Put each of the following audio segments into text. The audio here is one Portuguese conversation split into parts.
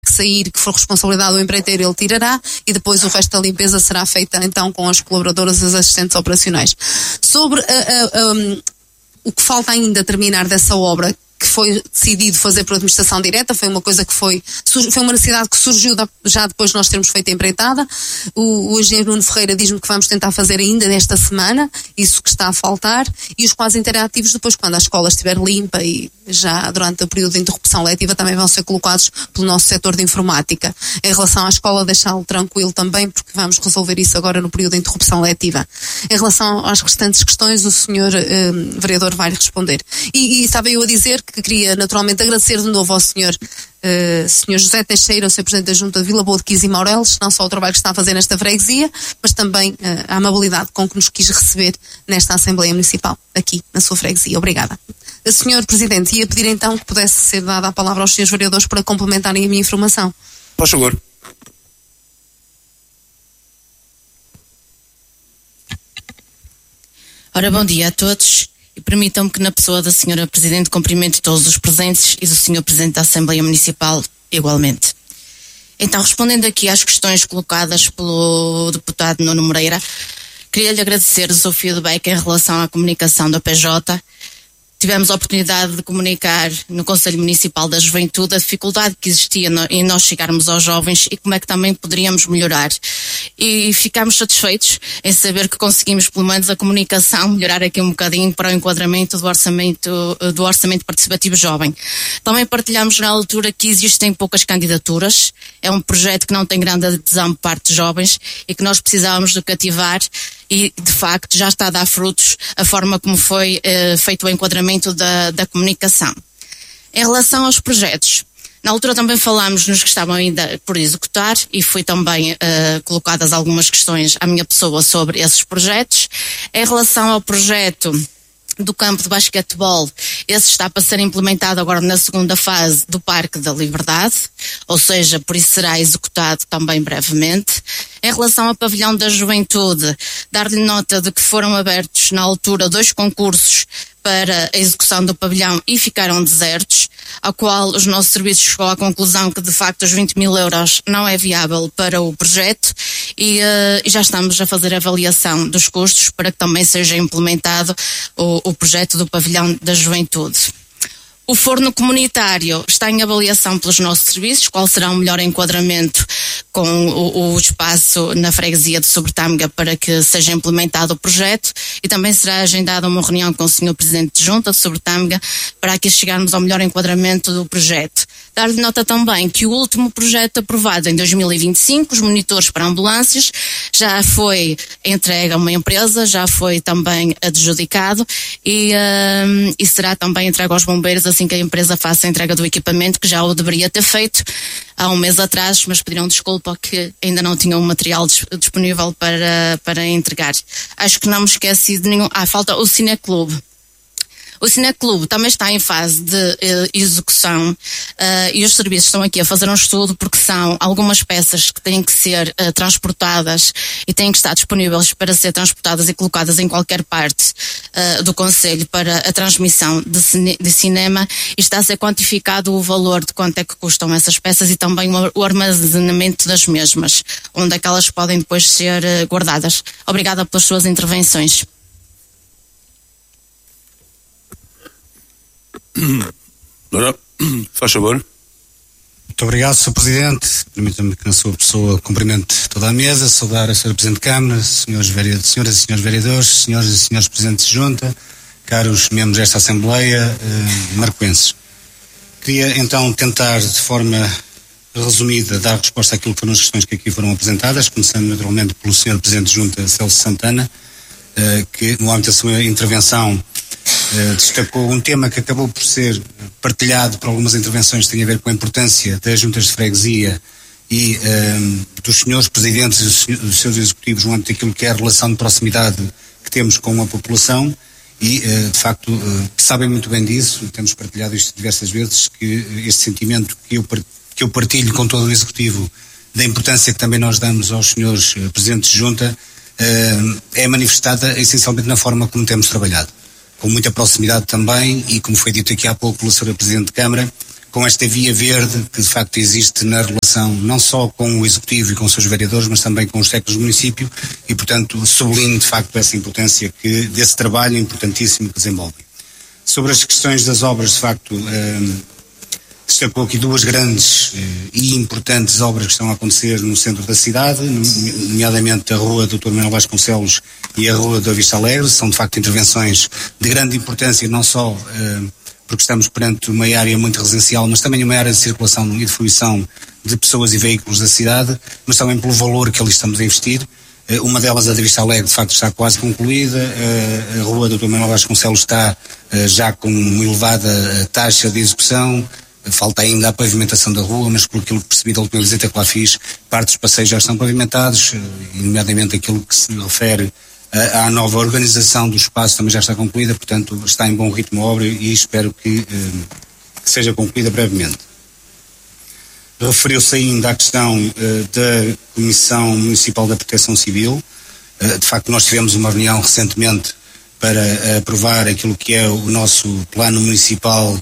que sair, que for responsabilidade do empreiteiro, ele tirará, e depois o resto da limpeza será feita então com as colaboradoras e os assistentes operacionais. Sobre o que falta ainda terminar dessa obra, que foi decidido fazer por administração direta, foi uma coisa que foi uma necessidade que surgiu já depois de nós termos feito a empreitada. O engenheiro Nuno Ferreira diz-me que vamos tentar fazer ainda nesta semana, isso que está a faltar, e os quadros interativos depois, quando a escola estiver limpa e já durante o período de interrupção letiva, também vão ser colocados pelo nosso setor de informática. Em relação à escola, deixá-lo tranquilo também, porque vamos resolver isso agora no período de interrupção letiva. Em relação às restantes questões, o senhor vereador vai responder. E estava eu a dizer que queria naturalmente agradecer de novo ao senhor José Teixeira, o senhor Presidente da Junta de Vila Boa de Quis e Maureles, não só o trabalho que está a fazer nesta freguesia, mas também a amabilidade com que nos quis receber nesta Assembleia Municipal, aqui na sua freguesia. Obrigada. Senhor Presidente, ia pedir então que pudesse ser dada a palavra aos senhores vereadores para complementarem a minha informação. Por favor. Ora, bom dia a todos. E permitam-me que na pessoa da Sra. Presidente cumprimente todos os presentes e do Sr. Presidente da Assembleia Municipal igualmente. Então, respondendo aqui às questões colocadas pelo deputado Nuno Moreira, queria-lhe agradecer o seu feedback em relação à comunicação da PJ. Tivemos a oportunidade de comunicar no Conselho Municipal da Juventude a dificuldade que existia em nós chegarmos aos jovens e como é que também poderíamos melhorar. E ficámos satisfeitos em saber que conseguimos, pelo menos, a comunicação melhorar aqui um bocadinho para o enquadramento do orçamento participativo jovem. Também partilhamos na altura que existem poucas candidaturas. É um projeto que não tem grande adesão por parte de jovens e que nós precisávamos de cativar, e de facto já está a dar frutos a forma como foi feito o enquadramento da comunicação. Em relação aos projetos, na altura também falámos nos que estavam ainda por executar e foi também colocadas algumas questões à minha pessoa sobre esses projetos. Em relação ao projeto do campo de basquetebol, esse está para ser implementado agora na segunda fase do Parque da Liberdade, ou seja, por isso será executado também brevemente. Em relação ao pavilhão da juventude, dar-lhe nota de que foram abertos na altura 2 concursos para a execução do pavilhão e ficaram desertos, ao qual os nossos serviços chegou à conclusão que de facto os 20 mil euros não é viável para o projeto e já estamos a fazer a avaliação dos custos para que também seja implementado o projeto do pavilhão da juventude. O forno comunitário está em avaliação pelos nossos serviços, qual será o melhor enquadramento com o espaço na freguesia de Sobretâmega para que seja implementado o projeto, e também será agendada uma reunião com o Sr. Presidente de Junta de Sobretâmega para que chegarmos ao melhor enquadramento do projeto. Dar-lhe nota também que o último projeto aprovado em 2025, os monitores para ambulâncias, já foi entregue a uma empresa, já foi também adjudicado e será também entregue aos bombeiros assim que a empresa faça a entrega do equipamento, que já o deveria ter feito há um mês atrás, mas pediram desculpa que ainda não tinham o material disponível para entregar. Acho que não me esqueci de nenhum. Falta o Cineclube. O Cineclube também está em fase de execução e os serviços estão aqui a fazer um estudo porque são algumas peças que têm que ser transportadas e têm que estar disponíveis para ser transportadas e colocadas em qualquer parte do concelho para a transmissão de cinema, e está a ser quantificado o valor de quanto é que custam essas peças e também o armazenamento das mesmas, onde é que elas podem depois ser guardadas. Obrigada pelas suas intervenções. Faz favor. Muito obrigado, Sr. Presidente. Permita-me que na sua pessoa cumprimente toda a mesa, saudar a Sra. Presidente de Câmara, senhoras e senhores vereadores, senhoras e senhores Presidentes de Junta, caros membros desta Assembleia marcoenses. Queria então tentar de forma resumida dar resposta àquilo que foram as questões que aqui foram apresentadas, começando naturalmente pelo Sr. Presidente de Junta, Celso Santana, que no âmbito da sua intervenção destacou um tema que acabou por ser partilhado por algumas intervenções que têm a ver com a importância das juntas de freguesia e dos senhores presidentes e dos seus executivos no âmbito daquilo que é a relação de proximidade que temos com a população e, de facto, sabem muito bem disso, temos partilhado isto diversas vezes, que este sentimento que eu partilho com todo o executivo da importância que também nós damos aos senhores presidentes de junta é manifestada essencialmente na forma como temos trabalhado, com muita proximidade também e, como foi dito aqui há pouco pela Sra. Presidente de Câmara, com esta via verde que de facto existe na relação não só com o Executivo e com os seus vereadores, mas também com os técnicos do município, e portanto sublinho de facto essa importância desse trabalho importantíssimo que desenvolvem. Sobre as questões das obras, de facto, destacou aqui duas grandes e importantes obras que estão a acontecer no centro da cidade, nomeadamente a Rua Dr. Manuel Vasconcelos e a Rua da Vista Alegre. São de facto intervenções de grande importância, não só porque estamos perante uma área muito residencial, mas também uma área de circulação e de fruição de pessoas e veículos da cidade, mas também pelo valor que ali estamos a investir. Uma delas, a da Vista Alegre, de facto está quase concluída. A Rua Dr. Manuel Vasconcelos está já com uma elevada taxa de execução. Falta ainda a pavimentação da rua, mas pelo que eu percebi da última visita que lá fiz, parte dos passeios já estão pavimentados, nomeadamente aquilo que se refere à nova organização do espaço também já está concluída, portanto está em bom ritmo a obra e espero que seja concluída brevemente. Referiu-se ainda à questão da Comissão Municipal da Proteção Civil. De facto, nós tivemos uma reunião recentemente para aprovar aquilo que é o nosso plano municipal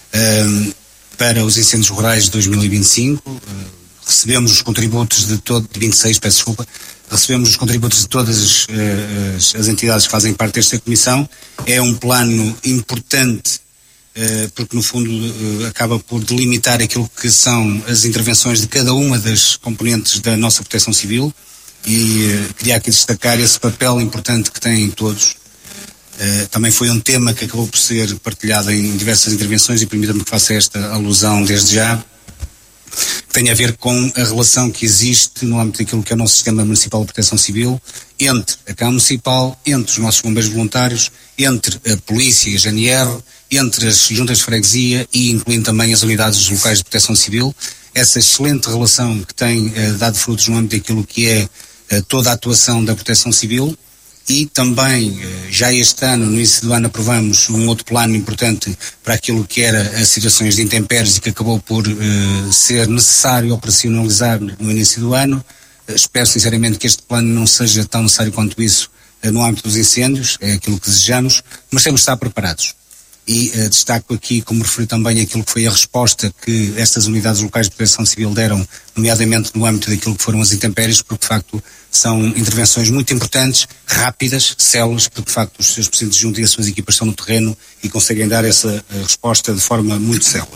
para os incêndios rurais de 2025. Recebemos os contributos de 26, peço desculpa, recebemos os contributos de todas as entidades que fazem parte desta comissão. É um plano importante, porque no fundo acaba por delimitar aquilo que são as intervenções de cada uma das componentes da nossa proteção civil, e queria aqui destacar esse papel importante que têm todos. Também foi um tema que acabou por ser partilhado em diversas intervenções, e permita-me que faça esta alusão desde já, que tem a ver com a relação que existe no âmbito daquilo que é o nosso Sistema Municipal de Proteção Civil, entre a Câmara Municipal, entre os nossos bombeiros voluntários, entre a Polícia e a GNR, entre as juntas de freguesia e incluindo também as unidades locais de proteção civil. Essa excelente relação que tem dado frutos no âmbito daquilo que é toda a atuação da proteção civil. E também, já este ano, no início do ano, aprovamos um outro plano importante para aquilo que era as situações de intempéries e que acabou por ser necessário operacionalizar no início do ano. Espero sinceramente que este plano não seja tão necessário quanto isso no âmbito dos incêndios, é aquilo que desejamos, mas temos de estar preparados. E destaco aqui, como referi também, aquilo que foi a resposta que estas unidades locais de proteção civil deram, nomeadamente no âmbito daquilo que foram as intempéries, porque de facto são intervenções muito importantes, rápidas, céleres, porque de facto os seus presidentes juntos e as suas equipas estão no terreno e conseguem dar essa resposta de forma muito célere.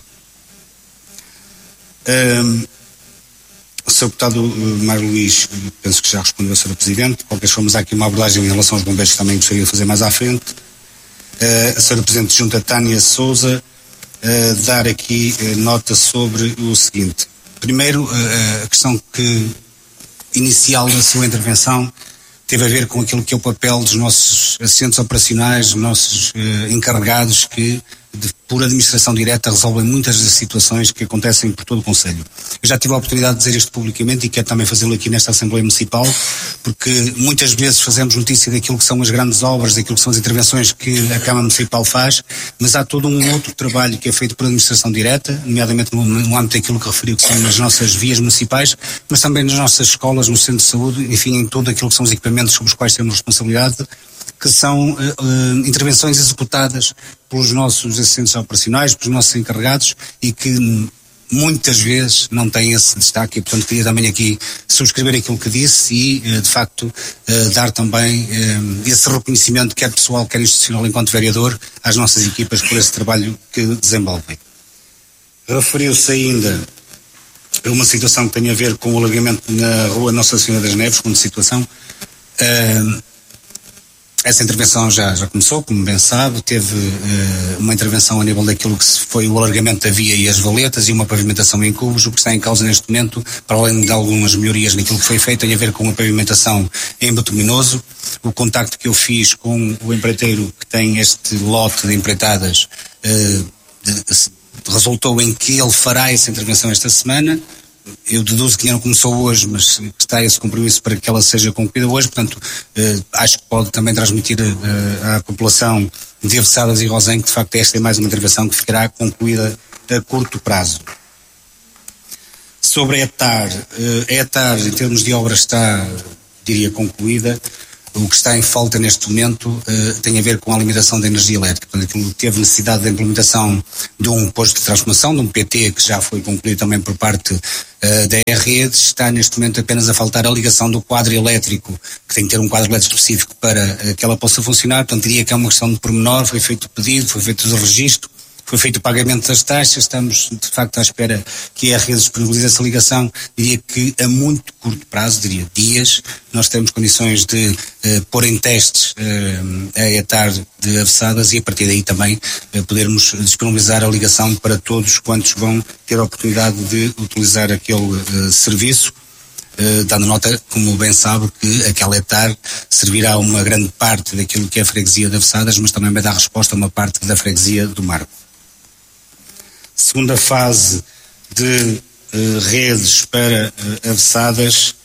O Sr. Deputado Mário Luís, penso que já respondeu ao Sr. Presidente. De qualquer forma, há aqui uma abordagem em relação aos bombeiros que também gostaria de fazer mais à frente. A Sra. Presidente de Junta, Tânia Souza, dar aqui nota sobre o seguinte. Primeiro, a questão inicial da sua intervenção teve a ver com aquilo que é o papel dos nossos assistentes operacionais, dos nossos encarregados que, por administração direta, resolvem muitas das situações que acontecem por todo o Conselho. Eu já tive a oportunidade de dizer isto publicamente e quero também fazê-lo aqui nesta Assembleia Municipal, porque muitas vezes fazemos notícia daquilo que são as grandes obras, daquilo que são as intervenções que a Câmara Municipal faz, mas há todo um outro trabalho que é feito por administração direta, nomeadamente no âmbito daquilo que referiu que são nas nossas vias municipais, mas também nas nossas escolas, no centro de saúde, enfim, em todo aquilo que são os equipamentos sobre os quais temos responsabilidade, que são intervenções executadas pelos nossos assistentes operacionais, pelos nossos encarregados, e que muitas vezes não têm esse destaque, e portanto queria também aqui subscrever aquilo que disse e de facto dar também esse reconhecimento, quer pessoal, quer institucional, enquanto vereador, às nossas equipas por esse trabalho que desenvolvem. Referiu-se ainda a uma situação que tem a ver com o alargamento na Rua Nossa Senhora das Neves, como situação. Essa intervenção já começou, como bem sabe, teve uma intervenção a nível daquilo que foi o alargamento da via e as valetas e uma pavimentação em cubos. O que está em causa neste momento, para além de algumas melhorias naquilo que foi feito, tem a ver com a pavimentação em betuminoso. O contacto que eu fiz com o empreiteiro que tem este lote de empreitadas resultou em que ele fará essa intervenção esta semana. Eu deduzo que ainda não começou hoje, mas está esse compromisso para que ela seja concluída hoje, portanto acho que pode também transmitir à população de Avessadas e Rosém que de facto esta é mais uma intervenção que ficará concluída a curto prazo. Sobre a ETAR em termos de obras está, diria, concluída. O que está em falta neste momento tem a ver com a alimentação da energia elétrica. Portanto, aquilo teve necessidade da implementação de um posto de transformação, de um PT que já foi concluído também por parte da rede. Está neste momento apenas a faltar a ligação do quadro elétrico, que tem que ter um quadro elétrico específico para que ela possa funcionar. Portanto, diria que é uma questão de pormenor, foi feito o pedido, foi feito o registro, foi feito o pagamento das taxas, estamos de facto à espera que a rede disponibilize essa ligação. Diria que a muito curto prazo, diria dias, nós temos condições de pôr em testes a ETAR de Avessadas e a partir daí também podermos disponibilizar a ligação para todos quantos vão ter a oportunidade de utilizar aquele serviço. Dando nota, como bem sabe, que aquela ETAR servirá a uma grande parte daquilo que é a freguesia de Avessadas, mas também vai dar resposta a uma parte da freguesia do Marco. Segunda fase de redes para Avessadas.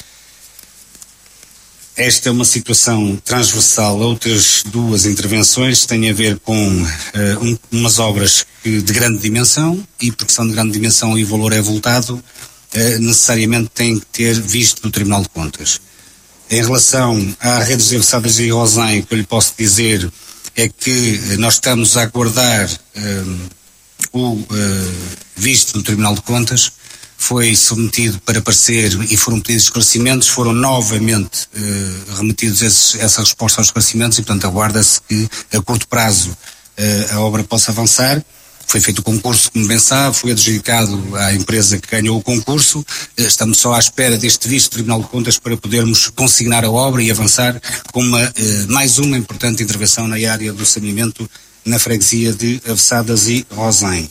Esta é uma situação transversal. Outras duas intervenções têm a ver com umas obras de grande dimensão, e porque são de grande dimensão e o valor é avultado, necessariamente têm que ter visto do Tribunal de Contas. Em relação à rede de Avessadas e Rosém, o que eu lhe posso dizer é que nós estamos a aguardar o visto do Tribunal de Contas. Foi submetido para parecer e foram pedidos esclarecimentos, foram novamente remetidos essa resposta aos esclarecimentos e, portanto, aguarda-se que a curto prazo a obra possa avançar. Foi feito o concurso, como bem sabe, foi adjudicado à empresa que ganhou o concurso. Estamos só à espera deste visto do Tribunal de Contas para podermos consignar a obra e avançar com mais uma importante intervenção na área do saneamento na freguesia de Avessadas e Rosém.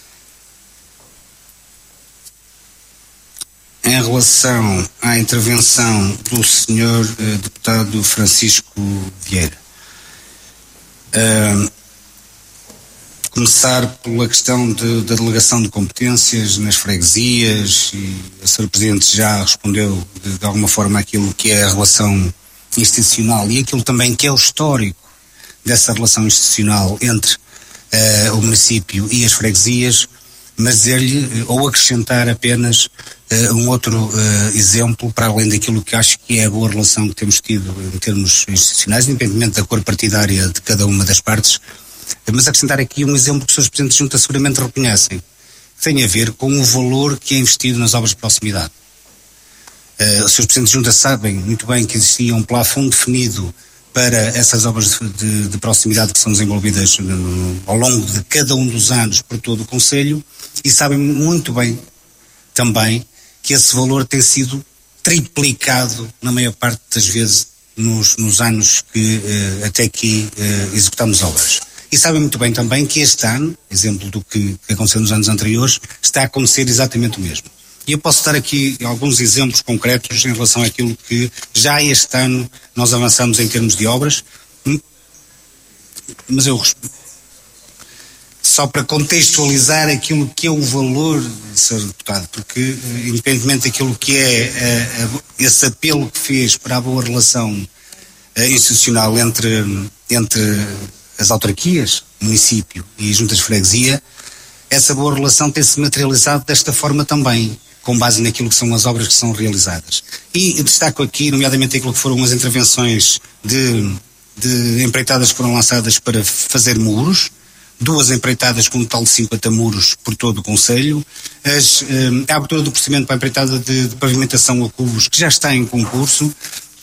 Em relação à intervenção do Sr. Deputado Francisco Vieira, começar pela questão da delegação de competências nas freguesias, e a Sra. Presidente já respondeu de alguma forma aquilo que é a relação institucional e aquilo também que é o histórico dessa relação institucional entre o município e as freguesias, mas ou acrescentar apenas um outro exemplo, para além daquilo que acho que é a boa relação que temos tido em termos institucionais, independentemente da cor partidária de cada uma das partes, mas acrescentar aqui um exemplo que os seus presidentes de junta seguramente reconhecem, que tem a ver com o valor que é investido nas obras de proximidade. Os seus presidentes de junta sabem muito bem que existia um plafond definido para essas obras de proximidade que são desenvolvidas ao longo de cada um dos anos por todo o Conselho, e sabem muito bem também que esse valor tem sido triplicado na maior parte das vezes nos anos que até aqui executamos obras. E sabem muito bem também que este ano, exemplo do que aconteceu nos anos anteriores, está a acontecer exatamente o mesmo. E eu posso dar aqui alguns exemplos concretos em relação àquilo que já este ano nós avançamos em termos de obras, mas só para contextualizar aquilo que é o valor, Sr. Deputado, porque independentemente daquilo que é esse apelo que fez para a boa relação institucional entre as autarquias, município e juntas de freguesia, essa boa relação tem-se materializado desta forma também, com base naquilo que são as obras que são realizadas. E destaco aqui, nomeadamente, aquilo que foram as intervenções de empreitadas que foram lançadas para fazer muros, 2 empreitadas com um total de 50 muros por todo o Conselho, a abertura do procedimento para a empreitada de pavimentação a cubos, que já está em concurso,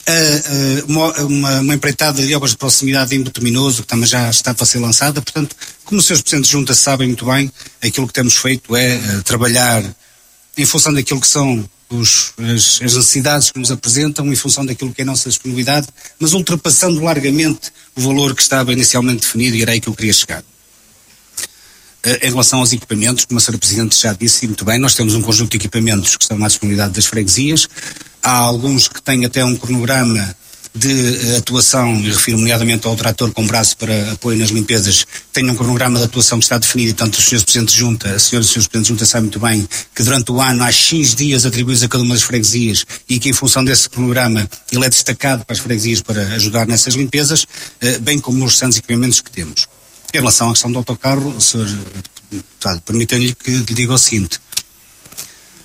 uma empreitada de obras de proximidade em Betuminoso, que também já está para ser lançada. Portanto, como os seus presidentes de junta sabem muito bem, aquilo que temos feito é trabalhar em função daquilo que são as necessidades que nos apresentam, em função daquilo que é a nossa disponibilidade, mas ultrapassando largamente o valor que estava inicialmente definido, e era aí que eu queria chegar. Em relação aos equipamentos, como a Sra. Presidente já disse muito bem, nós temos um conjunto de equipamentos que estão à disponibilidade das freguesias. Há alguns que têm até um cronograma de atuação, e refiro nomeadamente ao trator com braço para apoio nas limpezas, tem um cronograma de atuação que está definido, e tanto os senhores presidentes de junta, as senhoras e os senhores presidentes de junta sabem muito bem que durante o ano há X dias atribuídos a cada uma das freguesias, e que em função desse cronograma ele é destacado para as freguesias para ajudar nessas limpezas, bem como os restantes equipamentos que temos. Em relação à questão do autocarro, Sr. Deputado, permitam-lhe que lhe diga o seguinte: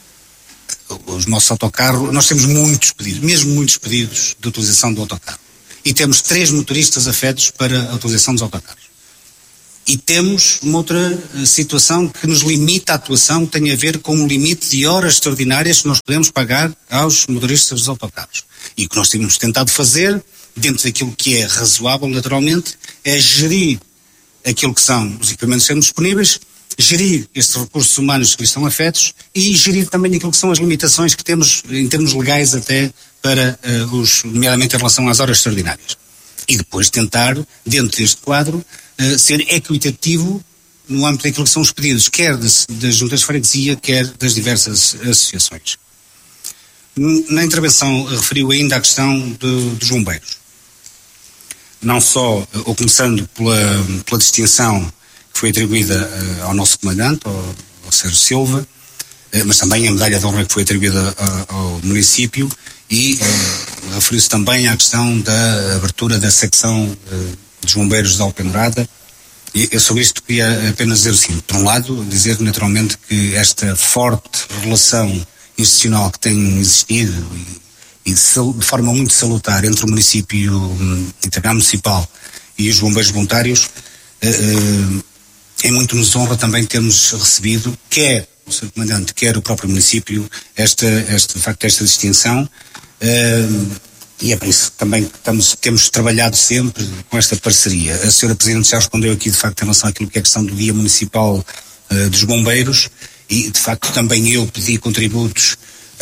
os nossos autocarros, nós temos muitos pedidos, mesmo muitos pedidos de utilização do autocarro. e temos 3 motoristas afetos para a utilização dos autocarros. E temos uma outra situação que nos limita a atuação, que tem a ver com o limite de horas extraordinárias que nós podemos pagar aos motoristas dos autocarros. E o que nós temos tentado fazer, dentro daquilo que é razoável, naturalmente, é gerir aquilo que são os equipamentos sendo disponíveis, gerir estes recursos humanos que estão afetos e gerir também aquilo que são as limitações que temos em termos legais até para nomeadamente em relação às horas extraordinárias. E depois tentar, dentro deste quadro, ser equitativo no âmbito daquilo que são os pedidos, quer das juntas de freguesia, quer das diversas associações. Na intervenção referiu ainda a questão dos bombeiros. Não só, ou começando pela distinção que foi atribuída ao nosso comandante, ao Sérgio Silva, mas também a medalha de honra que foi atribuída ao município, e referiu-se também à questão da abertura da secção dos bombeiros de Alpendurada. E eu sobre isto queria apenas dizer o seguinte: por um lado, dizer naturalmente que esta forte relação institucional que tem existido e de forma muito salutar entre o município intermunicipal e os bombeiros voluntários, é muito nos honra também termos recebido, quer o Sr. Comandante, quer o próprio município, de facto esta distinção, e é por isso que também temos trabalhado sempre com esta parceria. A Sra. Presidente já respondeu aqui de facto em relação àquilo que é a questão do Dia Municipal dos Bombeiros, e de facto também eu pedi contributos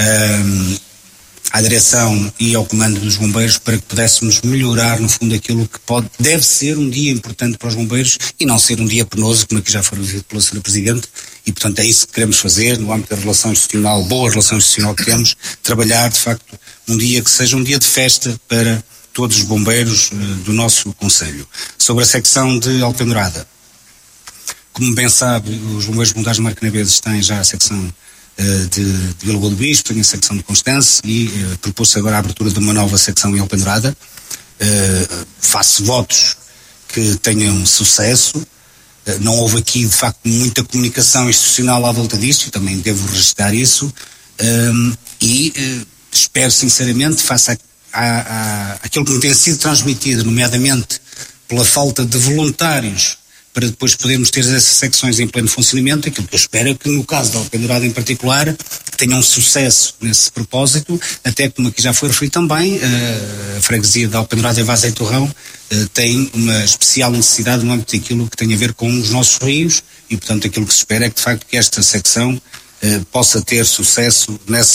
à direção e ao comando dos bombeiros para que pudéssemos melhorar no fundo aquilo que deve ser um dia importante para os bombeiros e não ser um dia penoso, como aqui já foi dito pela Sra. Presidente, e portanto é isso que queremos fazer no âmbito da relação institucional, boa relação institucional que temos, trabalhar de facto um dia que seja um dia de festa para todos os bombeiros do nosso concelho. Sobre a secção de Alpendurada, como bem sabe, os bombeiros voluntários de Marcanaveses têm já a secção de Vila Boa do Bispo, tem a secção de Constance, e propôs-se agora a abertura de uma nova secção em Alpendurada. Faço votos que tenham sucesso. Não houve aqui de facto muita comunicação institucional à volta disto, também devo registrar isso, e espero sinceramente, face àquilo que me tem sido transmitido, nomeadamente pela falta de voluntários para depois podermos ter essas secções em pleno funcionamento, aquilo que eu espero é que no caso da Alpendurada em particular tenham um sucesso nesse propósito, até como aqui já foi referido também, a freguesia da Alpendurada e Vaza e Torrão tem uma especial necessidade no âmbito daquilo que tem a ver com os nossos rios, e portanto aquilo que se espera é que de facto que esta secção possa ter sucesso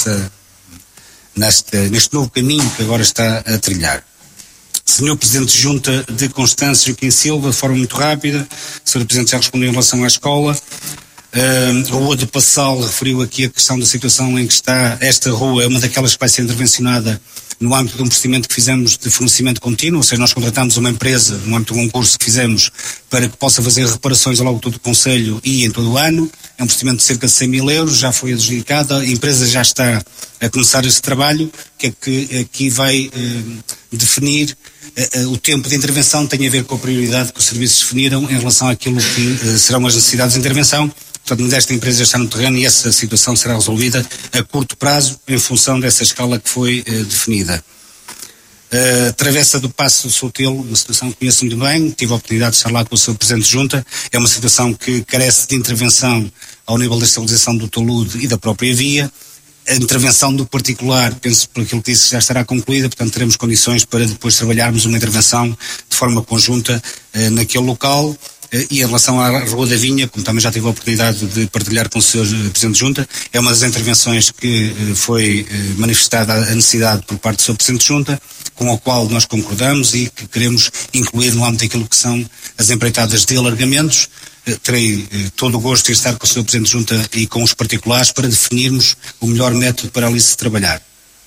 neste novo caminho que agora está a trilhar. Senhor Presidente de Junta de Constância, Joaquim Silva, de forma muito rápida. O Sr. Presidente já respondeu em relação à escola. Rua de Passal referiu aqui a questão da situação em que está. Esta rua é uma daquelas que vai ser intervencionada no âmbito de um procedimento que fizemos de fornecimento contínuo, ou seja, nós contratamos uma empresa no âmbito de um concurso que fizemos para que possa fazer reparações ao longo de todo o Concelho e em todo o ano. É um procedimento de cerca de 100 mil euros, já foi adjudicada, a empresa já está a começar esse trabalho, que é que aqui vai definir o tempo de intervenção, tem a ver com a prioridade que os serviços definiram em relação àquilo que serão as necessidades de intervenção. Portanto, esta empresa já está no terreno e essa situação será resolvida a curto prazo em função dessa escala que foi definida. A travessa do Passo do Sotelo, uma situação que conheço muito bem, tive a oportunidade de estar lá com o Sr. Presidente de Junta, é uma situação que carece de intervenção ao nível da estabilização do talude e da própria via. A intervenção do particular, penso por aquilo que disse, já estará concluída, portanto teremos condições para depois trabalharmos uma intervenção de forma conjunta naquele local. E em relação à Rua da Vinha, como também já tive a oportunidade de partilhar com o Sr. Presidente de Junta, é uma das intervenções que foi manifestada a necessidade por parte do Sr. Presidente de Junta, com a qual nós concordamos e que queremos incluir no âmbito daquilo que são as empreitadas de alargamentos. Terei todo o gosto de estar com o Sr. Presidente de Junta e com os particulares para definirmos o melhor método para ali se trabalhar.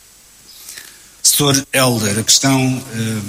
Sr. Helder, a questão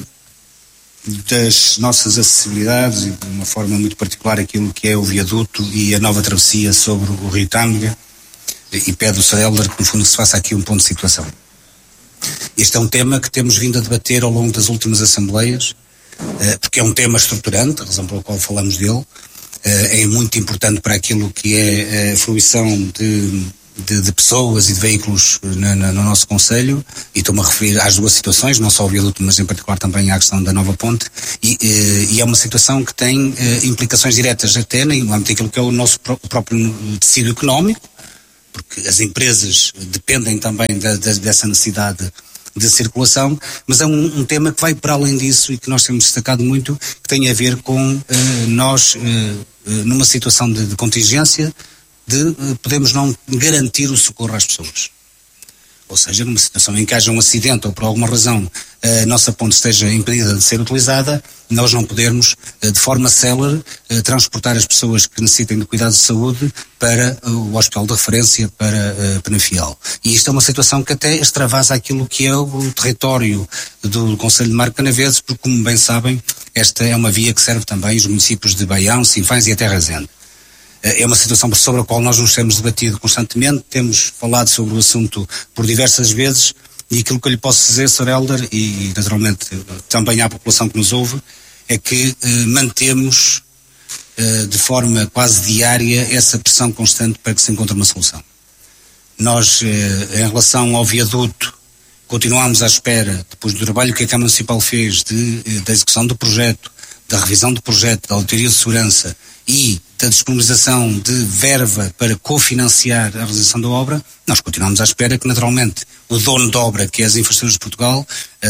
das nossas acessibilidades e de uma forma muito particular aquilo que é o viaduto e a nova travessia sobre o Rio Tâmega, e pede o Sr. Helder que no fundo se faça aqui um ponto de situação. Este é um tema que temos vindo a debater ao longo das últimas assembleias, porque é um tema estruturante, a razão pela qual falamos dele, é muito importante para aquilo que é a fruição de pessoas e de veículos no nosso concelho, e estou-me a referir às duas situações, não só ao viaduto, mas em particular também à questão da nova ponte, e é uma situação que tem implicações diretas até no âmbito daquilo que é o nosso próprio tecido económico, porque as empresas dependem também dessa necessidade de circulação, mas é um tema que vai para além disso e que nós temos destacado muito, que tem a ver com nós, numa situação de contingência, podemos não garantir o socorro às pessoas. Ou seja, numa situação em que haja um acidente ou por alguma razão a nossa ponte esteja impedida de ser utilizada, nós não podermos, de forma célere, transportar as pessoas que necessitem de cuidados de saúde para o hospital de referência, para Penafiel. E isto é uma situação que até extravasa aquilo que é o território do Concelho de Marco Canaveses, porque, como bem sabem, esta é uma via que serve também os municípios de Baião, Sinfãs e até Rezende. É uma situação sobre a qual nós nos temos debatido constantemente, temos falado sobre o assunto por diversas vezes, e aquilo que eu lhe posso dizer, Sr. Hélder, e naturalmente também à população que nos ouve, é que mantemos de forma quase diária essa pressão constante para que se encontre uma solução. Nós, em relação ao viaduto, continuamos à espera, depois do trabalho que a Câmara Municipal fez da execução do projeto, da revisão do projeto, da auditoria de segurança e da disponibilização de verba para cofinanciar a realização da obra. Nós continuamos à espera que, naturalmente, o dono da obra, que é as Infraestruturas de Portugal,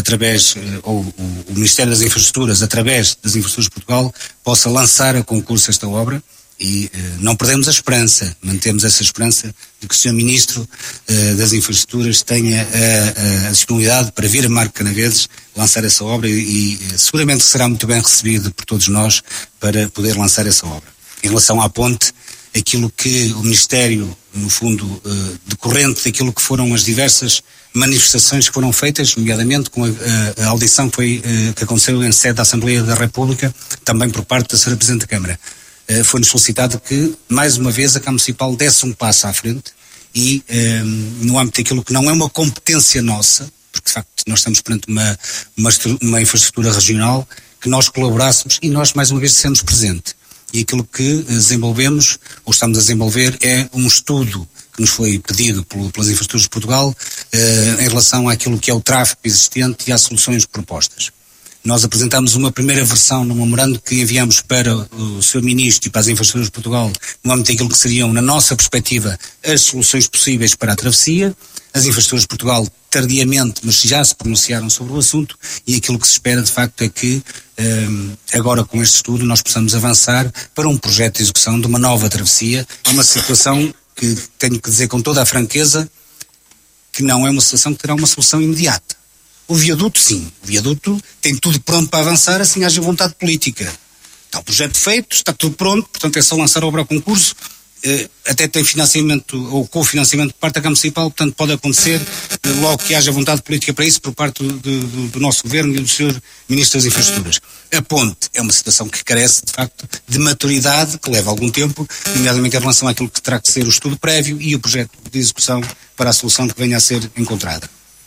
ou o Ministério das Infraestruturas, através das Infraestruturas de Portugal, possa lançar a concurso esta obra, e não perdemos a esperança, mantemos essa esperança de que o Sr. Ministro das Infraestruturas tenha a disponibilidade para vir a Marco Canaveses lançar essa obra, e seguramente será muito bem recebido por todos nós para poder lançar essa obra. Em relação à ponte, aquilo que o Ministério, no fundo, decorrente daquilo que foram as diversas manifestações que foram feitas, nomeadamente com a audição que aconteceu em sede da Assembleia da República, também por parte da Sra. Presidente da Câmara, foi-nos solicitado que, mais uma vez, a Câmara Municipal desse um passo à frente e, no âmbito daquilo que não é uma competência nossa, porque de facto nós estamos perante uma infraestrutura regional, que nós colaborássemos e nós, mais uma vez, dissemos presente. E aquilo que desenvolvemos, ou estamos a desenvolver, é um estudo que nos foi pedido pelas Infraestruturas de Portugal em relação àquilo que é o tráfego existente e às soluções propostas. Nós apresentamos uma primeira versão no memorando que enviamos para o Sr. Ministro e para as Infraestruturas de Portugal, no âmbito daquilo que seriam, na nossa perspectiva, as soluções possíveis para a travessia. As Infraestruturas de Portugal, tardiamente, mas já se pronunciaram sobre o assunto, e aquilo que se espera, de facto, é que agora com este estudo nós possamos avançar para um projeto de execução de uma nova travessia. É uma situação que tenho que dizer com toda a franqueza que não é uma situação que terá uma solução imediata. O viaduto, sim. O viaduto tem tudo pronto para avançar, assim haja vontade política. Está o projeto feito, está tudo pronto, portanto é só lançar a obra a concurso. Até tem financiamento ou cofinanciamento por parte da Câmara Municipal, portanto pode acontecer logo que haja vontade política para isso por parte do nosso Governo e do Sr. Ministro das Infraestruturas. A ponte é uma situação que carece, de facto, de maturidade, que leva algum tempo, nomeadamente em relação àquilo que terá que ser o estudo prévio e o projeto de execução para a solução que venha a ser encontrada.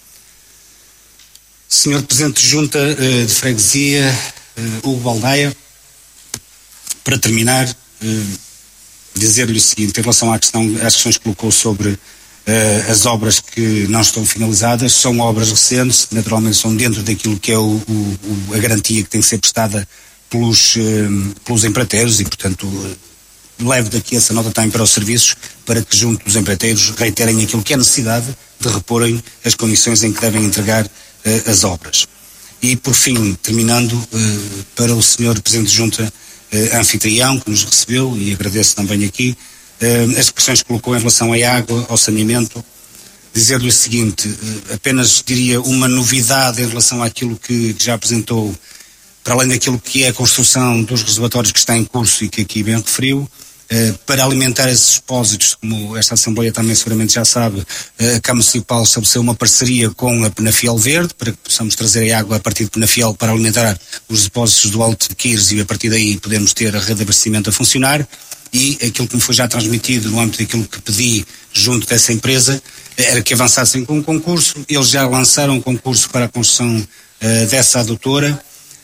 Sr. Presidente de Junta de Freguesia, Hugo Baldaia, para terminar, dizer-lhe o seguinte, em relação às questões que colocou sobre as obras que não estão finalizadas, são obras recentes, naturalmente são dentro daquilo que é a garantia que tem que ser prestada pelos empreiteiros e, portanto, levo daqui essa nota também para os serviços, para que junto dos empreiteiros reiterem aquilo que é necessidade de reporem as condições em que devem entregar as obras. E, por fim, terminando, para o Sr. Presidente de Junta, anfitrião, que nos recebeu, e agradeço também aqui, as questões que colocou em relação à água, ao saneamento, dizer-lhe o seguinte, apenas diria uma novidade em relação àquilo que já apresentou, para além daquilo que é a construção dos reservatórios que está em curso e que aqui bem referiu, para alimentar esses depósitos, como esta Assembleia também seguramente já sabe, a Câmara Municipal estabeleceu uma parceria com a Penafiel Verde, para que possamos trazer a água a partir de Penafiel para alimentar os depósitos do Alto de Quires e a partir daí podemos ter a rede de abastecimento a funcionar. E aquilo que me foi já transmitido no âmbito daquilo que pedi junto dessa empresa era que avançassem com o concurso. Eles já lançaram o concurso para a construção dessa adutora.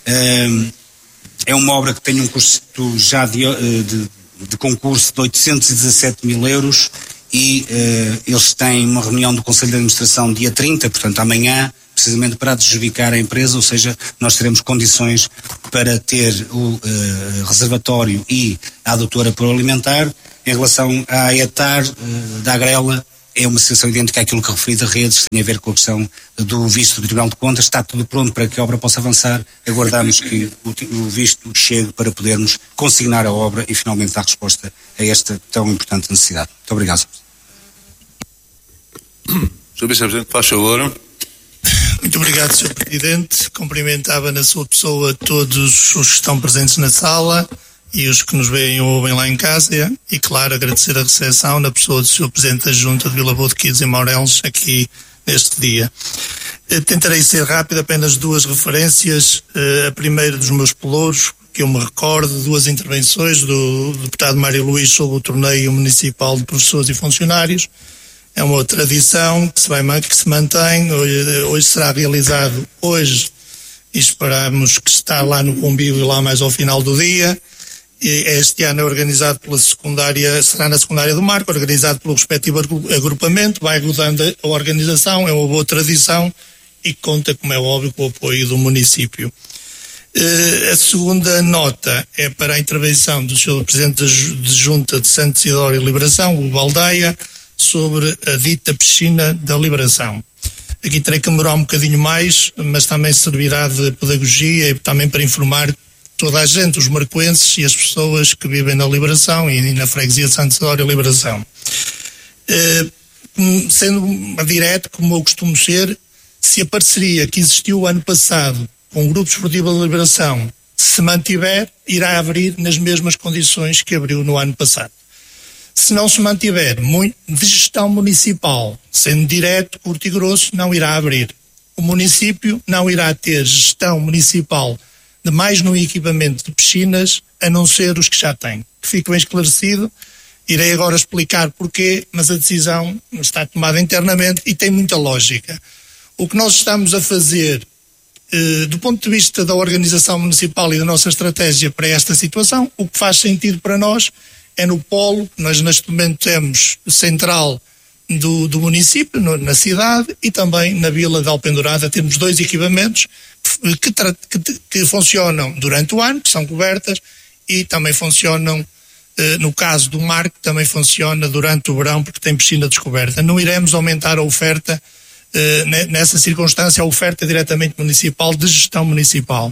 É uma obra que tem um custo já de concurso de 817 mil euros e eles têm uma reunião do Conselho de Administração dia 30, portanto amanhã, precisamente para adjudicar a empresa, ou seja, nós teremos condições para ter o reservatório e a adutora por alimentar. Em relação à ETAR da Agrela, é uma situação idêntica àquilo que referi de redes, tem a ver com a questão do visto do Tribunal de Contas. Está tudo pronto para que a obra possa avançar. Aguardamos que o visto chegue para podermos consignar a obra e finalmente dar resposta a esta tão importante necessidade. Muito obrigado. Sr. Vice-Presidente, faz favor. Muito obrigado, Sr. Presidente. Cumprimentava na sua pessoa todos os que estão presentes na sala e os que nos veem ou ouvem lá em casa, e claro, agradecer a recepção na pessoa do Sr. Presidente da Junta de Vila Boa de Quires e Maureles aqui neste dia. Tentarei ser rápido, apenas duas referências. A primeira dos meus pelouros, que eu me recordo, duas intervenções do deputado Mário Luís sobre o torneio municipal de professores e funcionários. É uma tradição que se mantém, hoje será realizado hoje, e esperamos que está lá no convívio lá mais ao final do dia. Este ano é organizado pela secundária, será na secundária do Marco, organizado pelo respectivo agrupamento, vai rodando a organização, é uma boa tradição e conta, como é óbvio, com o apoio do município. A segunda nota é para a intervenção do Sr. Presidente de Junta de Santo Isidoro e Liberação, o Baldeia, sobre a dita piscina da Liberação. Aqui terei que demorar um bocadinho mais, mas também servirá de pedagogia e também para informar toda a gente, os marcoenses e as pessoas que vivem na Liberação e na freguesia de Santo Isidoro e Liberação. Sendo direto, como eu costumo ser, se a parceria que existiu o ano passado com o Grupo Esportivo da Liberação se mantiver, irá abrir nas mesmas condições que abriu no ano passado. Se não se mantiver de gestão municipal, sendo direto, curto e grosso, não irá abrir. O município não irá ter gestão municipal de mais no equipamento de piscinas, a não ser os que já têm. Que fique bem esclarecido. Irei agora explicar porquê, mas a decisão está tomada internamente e tem muita lógica. O que nós estamos a fazer, do ponto de vista da organização municipal e da nossa estratégia para esta situação, o que faz sentido para nós é no polo, nós neste momento temos central do município, na cidade, e também na Vila de Alpendurada temos dois equipamentos que funcionam durante o ano, que são cobertas, e também funcionam, no caso do Marco, também funciona durante o verão, porque tem piscina descoberta. Não iremos aumentar a oferta, nessa circunstância, a oferta diretamente municipal, de gestão municipal.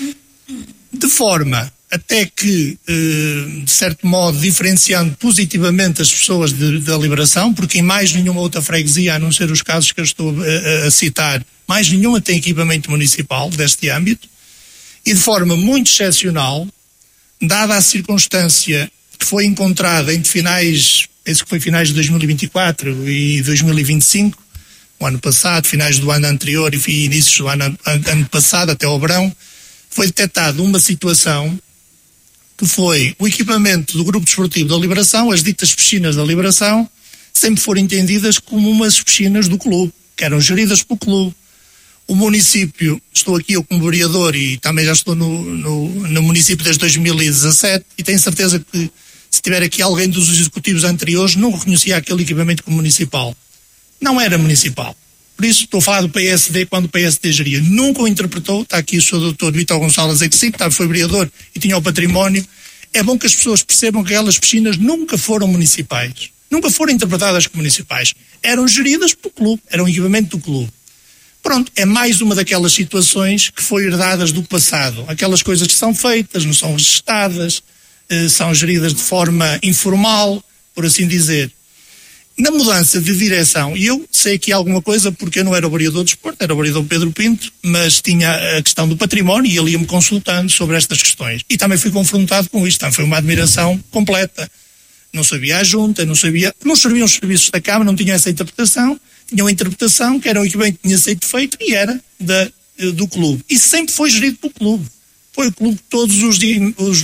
De forma até que, de certo modo, diferenciando positivamente as pessoas da Liberação, porque em mais nenhuma outra freguesia, a não ser os casos que eu estou a citar, mais nenhuma tem equipamento municipal deste âmbito, e de forma muito excepcional, dada a circunstância que foi encontrada entre finais, penso que foi finais de 2024 e 2025, o ano passado, finais do ano anterior e inícios do ano passado, até ao verão, foi detectada uma situação que foi o equipamento do Grupo Desportivo da Liberação, as ditas piscinas da Liberação, sempre foram entendidas como umas piscinas do clube, que eram geridas pelo clube. O município, estou aqui eu como vereador e também já estou no município desde 2017 e tenho certeza que se tiver aqui alguém dos executivos anteriores não reconhecia aquele equipamento como municipal. Não era municipal. Por isso estou a falar do PSD quando o PSD geria. Nunca o interpretou, está aqui o Sr. Dr. Vítor Gonçalves Exito, foi vereador e tinha o património. É bom que as pessoas percebam que aquelas piscinas nunca foram municipais. Nunca foram interpretadas como municipais. Eram geridas pelo clube, era um equipamento do clube. Pronto, é mais uma daquelas situações que foi herdadas do passado. Aquelas coisas que são feitas, não são registadas, são geridas de forma informal, por assim dizer. Na mudança de direção, e eu sei aqui alguma coisa porque eu não era o vereador de desporto, era o vereador Pedro Pinto, mas tinha a questão do património e ele ia-me consultando sobre estas questões. E também fui confrontado com isto, foi uma admiração completa. Não sabia a junta, não sabiam os serviços da Câmara, não tinha essa interpretação, tinha uma interpretação que era um equipamento que tinha sido feito e era do clube. E sempre foi gerido pelo clube. Foi o clube que todos os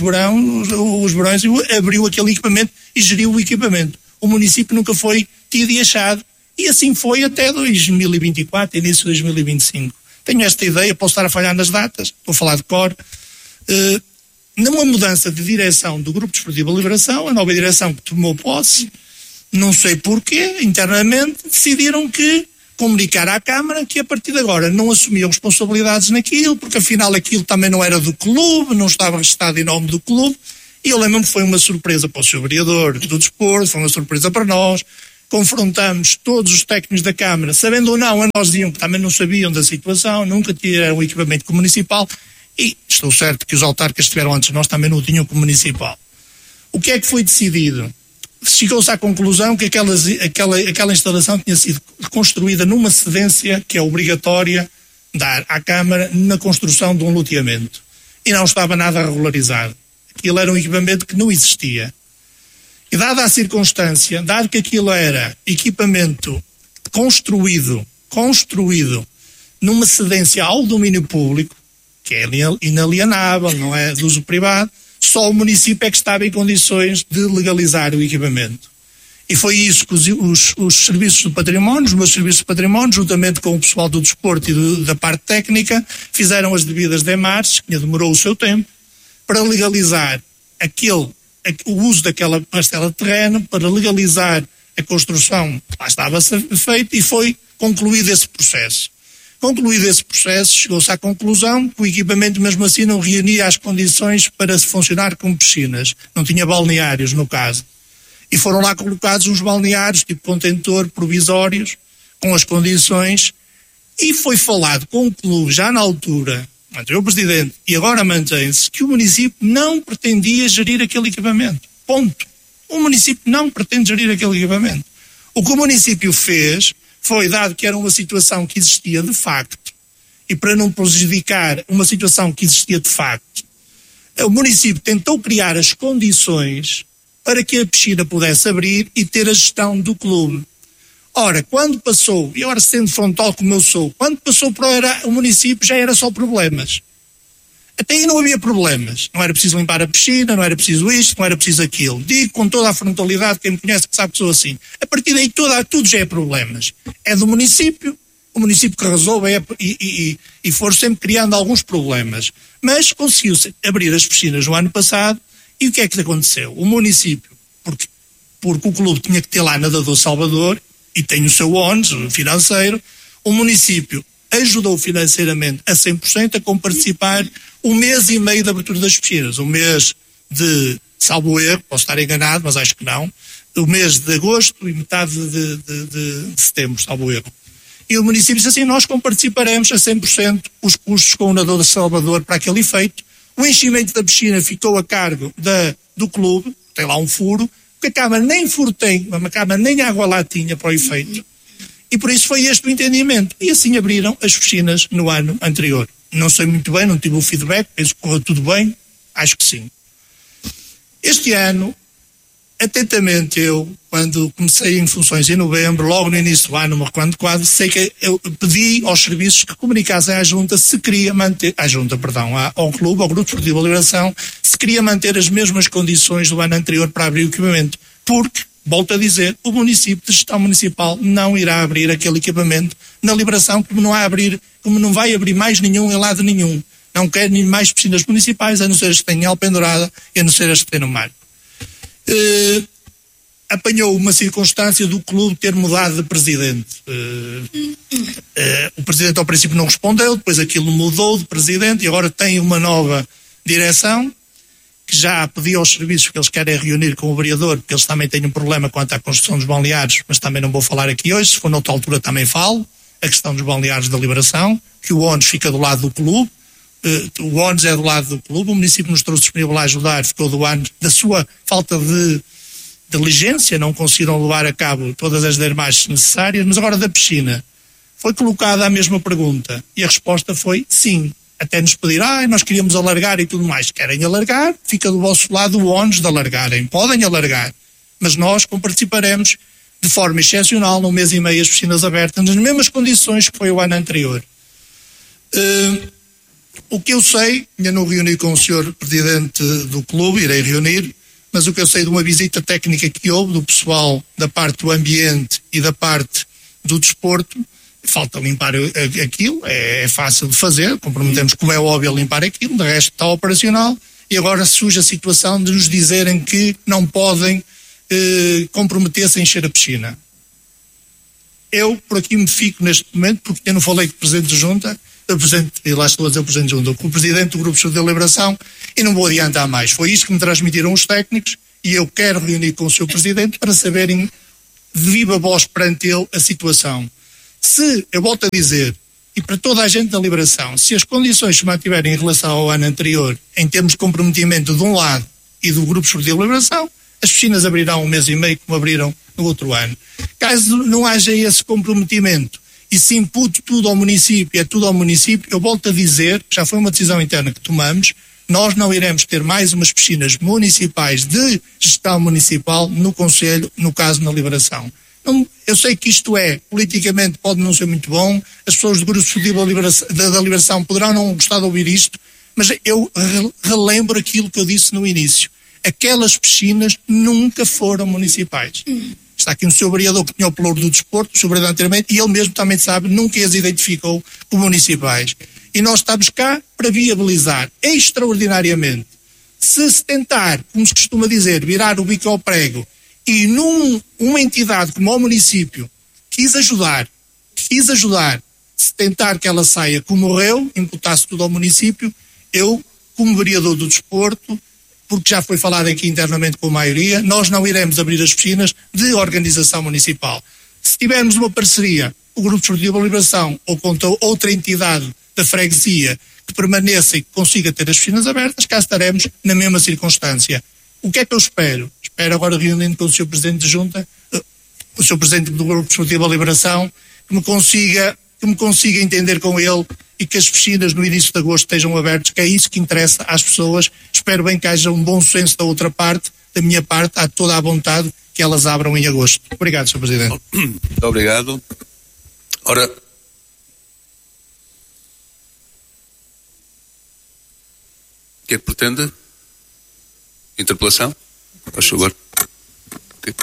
verões abriu aquele equipamento e geriu o equipamento. O município nunca foi tido e achado. E assim foi até 2024, início de 2025. Tenho esta ideia, posso estar a falhar nas datas, estou a falar de cor. Numa mudança de direção do Grupo Desportivo da Liberação, a nova direção que tomou posse, Não sei porquê, internamente, decidiram que comunicar à Câmara que a partir de agora não assumiam responsabilidades naquilo, porque afinal aquilo também não era do clube, não estava registado em nome do clube, e eu lembro-me que foi uma surpresa para o Sr. Vereador do Desporto, foi uma surpresa para nós, confrontamos todos os técnicos da Câmara, sabendo ou não, a nós diziam que também não sabiam da situação, nunca tiveram o equipamento municipal, e estou certo que os autarcas que estiveram antes de nós também não o tinham como municipal. O que é que foi decidido? Chegou-se à conclusão que aquela instalação tinha sido construída numa cedência que é obrigatória dar à Câmara na construção de um loteamento. E não estava nada regularizado. Aquilo era um equipamento que não existia. E dada a circunstância, dado que aquilo era equipamento construído numa cedência ao domínio público, que é inalienável, não é de uso privado, só o município é que estava em condições de legalizar o equipamento. E foi isso que os serviços do património, os meus serviços de património, juntamente com o pessoal do desporto e da parte técnica, fizeram as devidas démarches, que demorou o seu tempo, para legalizar o uso daquela parcela de terreno, para legalizar a construção que lá estava a ser feita, e foi concluído esse processo. Concluído esse processo, chegou-se à conclusão que o equipamento mesmo assim não reunia as condições para funcionar como piscinas. Não tinha balneários, no caso. E foram lá colocados uns balneários, tipo contentor, provisórios, com as condições, e foi falado com o clube, já na altura, anterior presidente, e agora mantém-se, que o município não pretendia gerir aquele equipamento. Ponto. O município não pretende gerir aquele equipamento. O que o município fez foi, dado que era uma situação que existia de facto, e para não prejudicar uma situação que existia de facto, o município tentou criar as condições para que a piscina pudesse abrir e ter a gestão do clube. Ora, quando passou, e agora sendo frontal como eu sou, quando passou para o município já era só problemas. Até aí não havia problemas. Não era preciso limpar a piscina, não era preciso isto, não era preciso aquilo. Digo com toda a frontalidade, quem me conhece que sabe que sou assim. A partir daí tudo já é problemas. É do município, o município que resolve e for sempre criando alguns problemas. Mas conseguiu-se abrir as piscinas no ano passado, e o que é que aconteceu? O município, porque o clube tinha que ter lá nadador Salvador, e tem o seu ONS financeiro, o município ajudou financeiramente a 100% a comparticipar um mês e meio de abertura das piscinas. Um mês de, salvo erro, posso estar enganado, mas acho que não, o mês de agosto e metade de setembro, salvo erro. E o município disse assim, nós comparticiparemos a 100% os custos com o nadador de Salvador para aquele efeito. O enchimento da piscina ficou a cargo do clube, tem lá um furo, porque a Câmara nem furo tem, a Câmara nem água lá tinha para o efeito. E por isso foi este o entendimento. E assim abriram as piscinas no ano anterior. Não sei muito bem, não tive o feedback, penso que correu tudo bem, acho que sim. Este ano, atentamente eu, quando comecei em funções em novembro, logo no início do ano, não me recordo quase, sei que eu pedi aos serviços que comunicassem à Junta se queria manter, ao clube, ao Grupo Desportivo da Liberação, se queria manter as mesmas condições do ano anterior para abrir o equipamento. Porque, volto a dizer, o município de gestão municipal não irá abrir aquele equipamento na Liberação, como não vai abrir mais nenhum em lado nenhum. Não quer nem mais piscinas municipais, a não ser as que têm Alpendurada e a não ser as que têm no mar. Apanhou uma circunstância do clube ter mudado de presidente. O presidente ao princípio não respondeu, depois aquilo mudou de presidente e agora tem uma nova direção que já pediu aos serviços que eles querem reunir com o vereador, porque eles também têm um problema quanto à construção dos balneários, mas também não vou falar aqui hoje, se for noutra altura também falo, a questão dos balneários da Liberação, que o ONS fica do lado do clube, o ONS é do lado do clube, o município nos trouxe disponível a ajudar, ficou do ano da sua falta de diligência, não conseguiram levar a cabo todas as dermagens necessárias, mas agora da piscina foi colocada a mesma pergunta e a resposta foi sim. Até nos pedir, nós queríamos alargar e tudo mais. Querem alargar, fica do vosso lado o ONS de alargarem. Podem alargar, mas nós participaremos de forma excepcional num mês e meio as piscinas abertas nas mesmas condições que foi o ano anterior. O que eu sei, ainda não reuni com o senhor presidente do clube, irei reunir, mas o que eu sei de uma visita técnica que houve do pessoal da parte do ambiente e da parte do desporto, falta limpar aquilo, é fácil de fazer, comprometemos, como é óbvio, a limpar aquilo, de resto está operacional, e agora surge a situação de nos dizerem que não podem comprometesse a encher a piscina. Eu, por aqui, me fico neste momento, porque eu não falei com o Presidente da Junta, e lá estou a dizer o Presidente da Junta, com o Presidente do Grupo de Deliberação, e não vou adiantar mais. Foi isto que me transmitiram os técnicos, e eu quero reunir com o Sr. Presidente para saberem de viva voz perante ele a situação. Se, eu volto a dizer, e para toda a gente da Liberação, se as condições se mantiverem em relação ao ano anterior, em termos de comprometimento de um lado e do Grupo de Deliberação, as piscinas abrirão 1 mês e meio como abriram no outro ano. Caso não haja esse comprometimento e se impute tudo ao município, é tudo ao município, eu volto a dizer, já foi uma decisão interna que tomamos, nós não iremos ter mais umas piscinas municipais de gestão municipal no Conselho, no caso na Liberação. Não, eu sei que isto politicamente pode não ser muito bom, as pessoas do Grupo Executivo da Liberação poderão não gostar de ouvir isto, mas eu relembro aquilo que eu disse no início. Aquelas piscinas nunca foram municipais. Está aqui um senhor vereador que tinha o pelouro do desporto, o senhor vereador anteriormente, e ele mesmo também sabe, nunca as identificou como municipais. E nós estamos cá para viabilizar extraordinariamente. Se tentar, como se costuma dizer, virar o bico ao prego, e numa entidade como o município quis ajudar, se tentar que ela saia como morreu, imputasse tudo ao município, eu, como vereador do desporto, porque já foi falado aqui internamente com a maioria, nós não iremos abrir as piscinas de organização municipal. Se tivermos uma parceria, o Grupo de Deliberação ou com outra entidade da freguesia que permaneça e que consiga ter as piscinas abertas, cá estaremos na mesma circunstância. O que é que eu espero? Espero agora reunindo com o Sr. Presidente da Junta, o Sr. Presidente do Grupo de Deliberação, que me consiga entender com ele e que as piscinas no início de agosto estejam abertas, que é isso que interessa às pessoas. Espero bem que haja um bom senso da outra parte, da minha parte, há toda a vontade que elas abram em agosto. Obrigado, Sr. Presidente. Muito obrigado. Ora, o que é que pretende? Interpelação? Faz favor. Okay.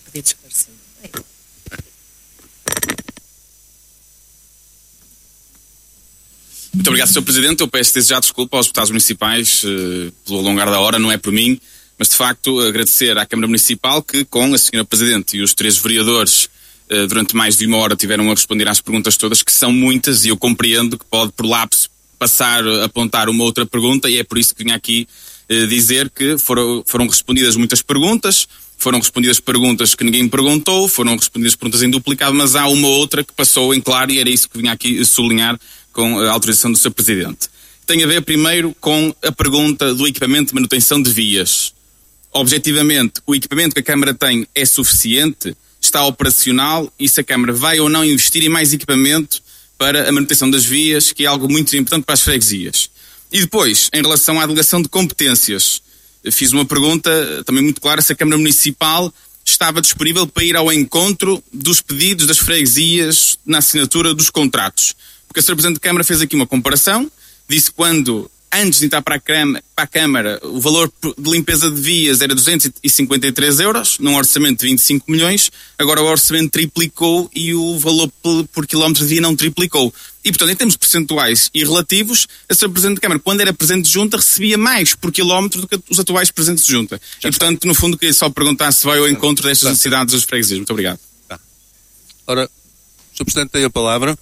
Muito obrigado, Sr. Presidente. Eu peço desde já desculpa aos deputados municipais pelo alongar da hora, não é por mim, mas de facto agradecer à Câmara Municipal que, com a Sra. Presidente e os 3 vereadores, durante mais de 1 hora tiveram a responder às perguntas todas, que são muitas, e eu compreendo que pode, por lapso, apontar uma outra pergunta, e é por isso que vim aqui dizer que foram respondidas muitas perguntas, foram respondidas perguntas que ninguém perguntou, foram respondidas perguntas em duplicado, mas há uma outra que passou em claro, e era isso que vinha aqui sublinhar com a autorização do Sr. Presidente. Tem a ver primeiro com a pergunta do equipamento de manutenção de vias. Objetivamente, o equipamento que a Câmara tem é suficiente? Está operacional? E se a Câmara vai ou não investir em mais equipamento para a manutenção das vias, que é algo muito importante para as freguesias? E depois, em relação à delegação de competências, fiz uma pergunta também muito clara se a Câmara Municipal estava disponível para ir ao encontro dos pedidos das freguesias na assinatura dos contratos. Porque a Sra. Presidente de Câmara fez aqui uma comparação, disse que antes de entrar para a Câmara, o valor de limpeza de vias era 253 euros, num orçamento de 25 milhões, agora o orçamento triplicou e o valor por quilómetro de via não triplicou. E, portanto, em termos percentuais e relativos, a Sra. Presidente de Câmara, quando era Presidente de Junta, recebia mais por quilómetro do que os atuais Presidentes de Junta. E, portanto, no fundo, queria só perguntar se vai ao encontro destas necessidades das freguesias. Muito obrigado. Ora, o Sr. Presidente tem a palavra.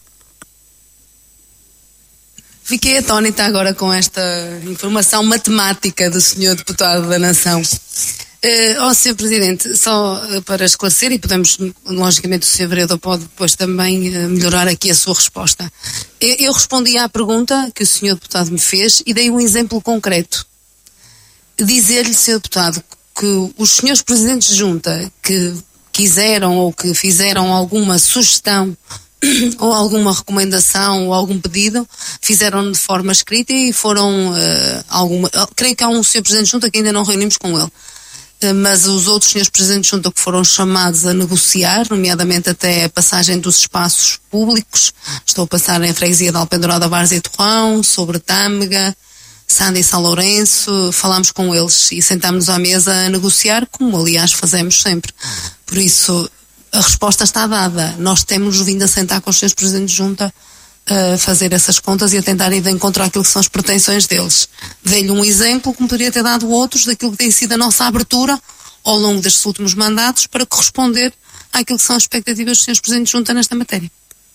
Fiquei atónita agora com esta informação matemática do Sr. Deputado da Nação. Sr. Presidente, só para esclarecer, e podemos, logicamente, o Sr. Vereador pode depois também melhorar aqui a sua resposta. Eu respondi à pergunta que o Sr. Deputado me fez e dei um exemplo concreto. Dizer-lhe, Sr. Deputado, que os senhores Presidentes de Junta que quiseram ou que fizeram alguma sugestão ou alguma recomendação ou algum pedido, fizeram de forma escrita e foram creio que há um Sr. Presidente de Junta que ainda não reunimos com ele, mas os outros senhores Presidentes de Junta que foram chamados a negociar, nomeadamente até a passagem dos espaços públicos, estou a passar em freguesia de Alpendurada, Várzea e Torrão, sobre Tâmega, Sanda e São Lourenço, falámos com eles e sentámos-nos à mesa a negociar, como aliás fazemos sempre. Por isso, a resposta está dada. Nós temos vindo a sentar com os senhores Presidentes de Junta a fazer essas contas e a tentar ir de encontro àquilo que são as pretensões deles. Dei-lhe um exemplo, como poderia ter dado outros, daquilo que tem sido a nossa abertura ao longo destes últimos mandatos para corresponder àquilo que são as expectativas dos senhores Presidentes de Junta nesta matéria.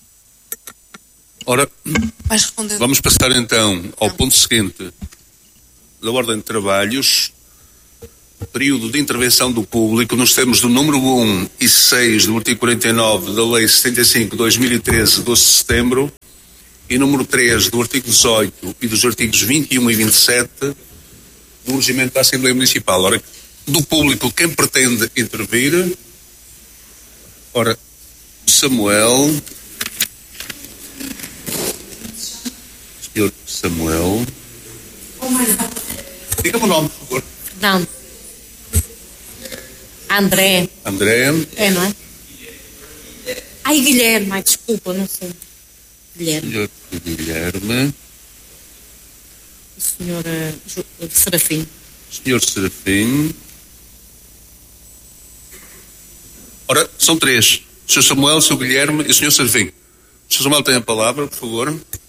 Ora, Vais responder. vamos passar então ao ponto seguinte da ordem de trabalhos. Período de intervenção do público nos termos do número 1 e 6 do artigo 49 da Lei 75/2013, 12 de setembro, e número 3 do artigo 18 e dos artigos 21 e 27 do Regimento da Assembleia Municipal. Ora, do público, quem pretende intervir? Ora, Samuel. Senhor Samuel. Diga-me o nome, por favor. Não. André. André. É, não é? Ai, Guilherme. Ai, desculpa, não sei. Guilherme. Senhor Guilherme. O senhor Serafim. Senhor Serafim. Ora, são três. O Sr. Samuel, o Sr. Guilherme e o Sr. Serafim. O Sr. Samuel tem a palavra, por favor.